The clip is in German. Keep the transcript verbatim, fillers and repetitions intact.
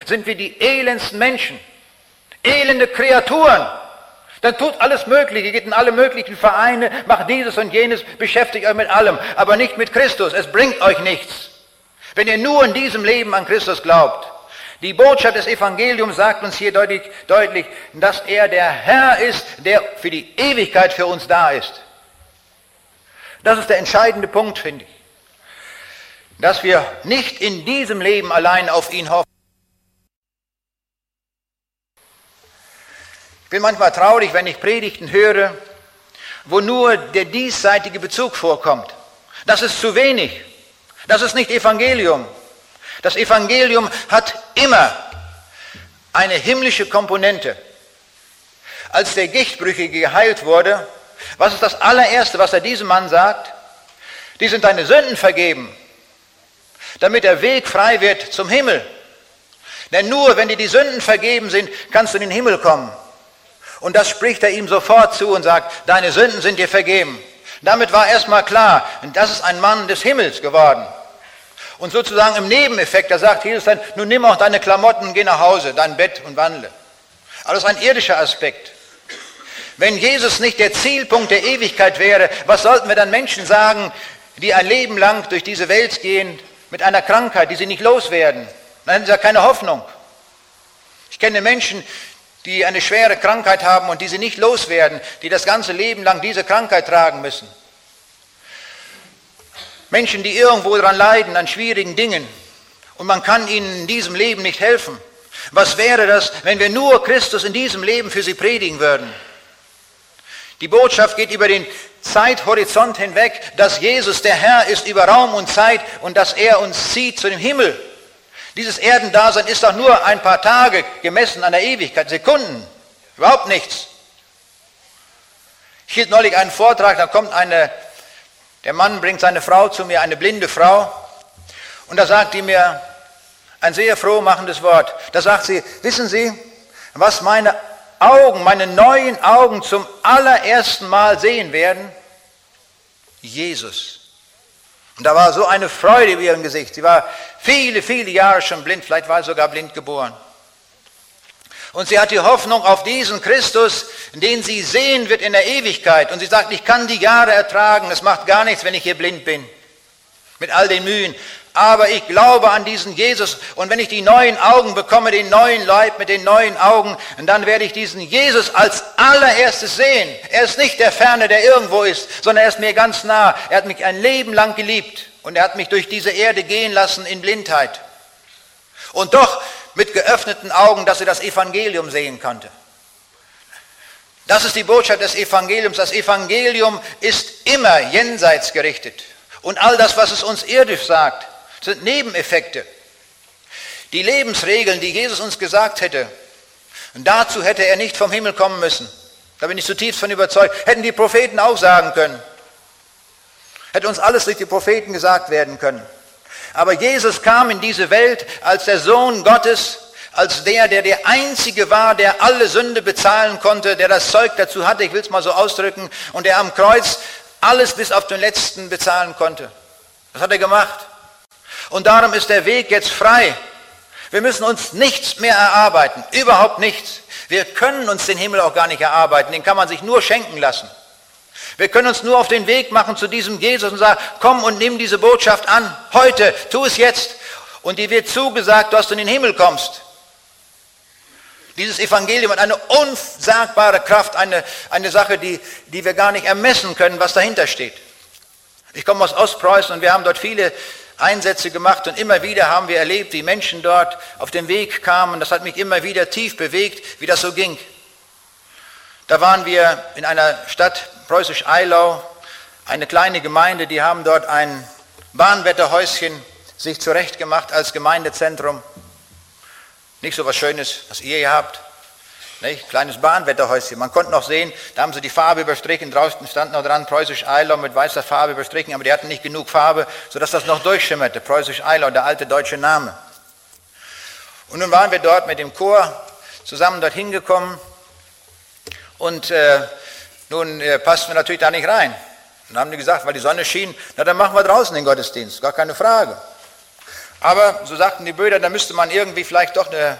sind wir die elendsten Menschen, elende Kreaturen. Dann tut alles Mögliche, geht in alle möglichen Vereine, macht dieses und jenes, beschäftigt euch mit allem, aber nicht mit Christus. Es bringt euch nichts, wenn ihr nur in diesem Leben an Christus glaubt. Die Botschaft des Evangeliums sagt uns hier deutlich, deutlich, dass er der Herr ist, der für die Ewigkeit für uns da ist. Das ist der entscheidende Punkt, finde ich. Dass wir nicht in diesem Leben allein auf ihn hoffen. Ich bin manchmal traurig, wenn ich Predigten höre, wo nur der diesseitige Bezug vorkommt. Das ist zu wenig. Das ist nicht Evangelium. Das Evangelium hat immer eine himmlische Komponente. Als der Gichtbrüchige geheilt wurde, was ist das allererste, was er diesem Mann sagt? Die sind deine Sünden vergeben, damit der Weg frei wird zum Himmel. Denn nur wenn dir die Sünden vergeben sind, kannst du in den Himmel kommen. Und das spricht er ihm sofort zu und sagt, deine Sünden sind dir vergeben. Damit war erstmal klar, das ist ein Mann des Himmels geworden. Und sozusagen im Nebeneffekt, da sagt Jesus dann, nun nimm auch deine Klamotten und geh nach Hause, dein Bett und wandle. Also das ist ein irdischer Aspekt. Wenn Jesus nicht der Zielpunkt der Ewigkeit wäre, was sollten wir dann Menschen sagen, die ein Leben lang durch diese Welt gehen mit einer Krankheit, die sie nicht loswerden? Dann hätten sie ja keine Hoffnung. Ich kenne Menschen, die eine schwere Krankheit haben und die sie nicht loswerden, die das ganze Leben lang diese Krankheit tragen müssen. Menschen, die irgendwo daran leiden, an schwierigen Dingen, und man kann ihnen in diesem Leben nicht helfen. Was wäre das, wenn wir nur Christus in diesem Leben für sie predigen würden? Die Botschaft geht über den Zeithorizont hinweg, dass Jesus der Herr ist über Raum und Zeit und dass er uns zieht zu dem Himmel. Dieses Erdendasein ist doch nur ein paar Tage gemessen an der Ewigkeit, Sekunden, überhaupt nichts. Ich hielt neulich einen Vortrag, da kommt eine, der Mann bringt seine Frau zu mir, eine blinde Frau, und da sagt die mir ein sehr frohmachendes Wort. Da sagt sie, wissen Sie, was meine Augen, meine neuen Augen zum allerersten Mal sehen werden? Jesus. Und da war so eine Freude in ihrem Gesicht. Sie war viele, viele Jahre schon blind, vielleicht war sie sogar blind geboren. Und sie hat die Hoffnung auf diesen Christus, den sie sehen wird in der Ewigkeit. Und sie sagt, ich kann die Jahre ertragen, es macht gar nichts, wenn ich hier blind bin, mit all den Mühen. Aber ich glaube an diesen Jesus, und wenn ich die neuen Augen bekomme, den neuen Leib mit den neuen Augen, dann werde ich diesen Jesus als allererstes sehen. Er ist nicht der Ferne, der irgendwo ist, sondern er ist mir ganz nah. Er hat mich ein Leben lang geliebt und er hat mich durch diese Erde gehen lassen in Blindheit. Und doch mit geöffneten Augen, dass er das Evangelium sehen konnte. Das ist die Botschaft des Evangeliums. Das Evangelium ist immer jenseits gerichtet. Und all das, was es uns irdisch sagt, sind Nebeneffekte. Die Lebensregeln, die Jesus uns gesagt hätte, und dazu hätte er nicht vom Himmel kommen müssen. Da bin ich zutiefst von überzeugt. Hätten die Propheten auch sagen können. Hätte uns alles durch die Propheten gesagt werden können. Aber Jesus kam in diese Welt als der Sohn Gottes, als der, der der Einzige war, der alle Sünde bezahlen konnte, der das Zeug dazu hatte, ich will es mal so ausdrücken, und der am Kreuz alles bis auf den Letzten bezahlen konnte. Das hat er gemacht. Und darum ist der Weg jetzt frei. Wir müssen uns nichts mehr erarbeiten, überhaupt nichts. Wir können uns den Himmel auch gar nicht erarbeiten, den kann man sich nur schenken lassen. Wir können uns nur auf den Weg machen zu diesem Jesus und sagen, komm und nimm diese Botschaft an, heute, tu es jetzt. Und dir wird zugesagt, dass du in den Himmel kommst. Dieses Evangelium hat eine unsagbare Kraft, eine, eine Sache, die, die wir gar nicht ermessen können, was dahinter steht. Ich komme aus Ostpreußen und wir haben dort viele Einsätze gemacht und immer wieder haben wir erlebt, wie Menschen dort auf den Weg kamen. Das hat mich immer wieder tief bewegt, wie das so ging. Da waren wir in einer Stadt, Preußisch-Eylau, eine kleine Gemeinde, die haben dort ein Bahnwetterhäuschen sich zurechtgemacht als Gemeindezentrum. Nicht so was Schönes, was ihr hier habt. Nicht? Kleines Bahnwetterhäuschen. Man konnte noch sehen, da haben sie die Farbe überstrichen, draußen stand noch dran Preußisch-Eylau mit weißer Farbe überstrichen, aber die hatten nicht genug Farbe, sodass das noch durchschimmerte. Preußisch-Eylau, der alte deutsche Name. Und nun waren wir dort mit dem Chor zusammen dorthin gekommen und äh, nun äh, passten wir natürlich da nicht rein. Und dann haben die gesagt, weil die Sonne schien, na dann machen wir draußen den Gottesdienst, gar keine Frage. Aber, so sagten die Brüder, da müsste man irgendwie vielleicht doch eine